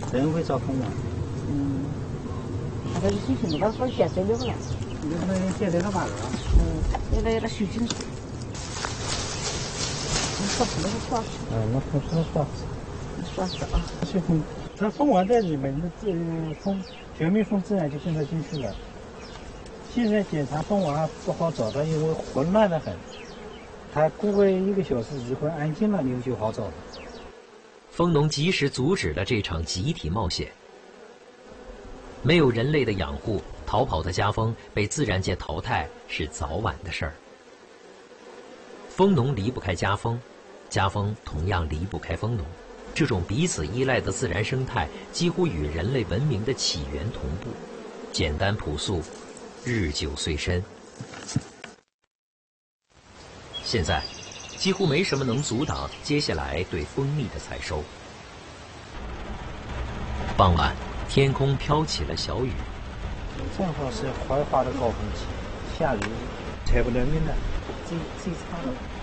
人会造蜂王。 那个水瓶子把水咸水溜了。 那现在都罢了。 有点水晶水。那是耍。 那不是耍。 耍是啊。 水蜂，它蜂王在里面，那绝蜜蜂自然就跟着进去了。现在检查蜂王不好找到，因为混乱的很。它过个1个小时以后安静了，你就好找了。 蜂农及时阻止了这场集体冒险。没有人类的养护，逃跑的家蜂被自然界淘汰是早晚的事儿。蜂农离不开家蜂，家蜂同样离不开蜂农。这种彼此依赖的自然生态，几乎与人类文明的起源同步，简单朴素，日久岁深。现在，几乎没什么能阻挡接下来对蜂蜜的采收。傍晚，天空飘起了小雨， 正好是槐花的高峰期，下雨采不了蜜了，最差了。